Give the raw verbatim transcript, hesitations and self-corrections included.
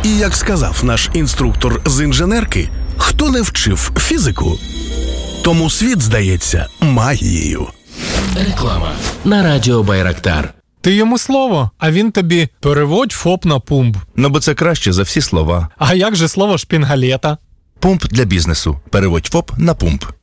І як сказав наш інструктор з інженерки, хто не вчив фізику, тому світ здається магією. Реклама на радіо Байрактар. Ти йому слово, а він тобі переводь ФОП на пумп. Ну, бо це краще за всі слова. А як же слово шпінгалета? Пумп для бізнесу. Переводь ФОП на пумп.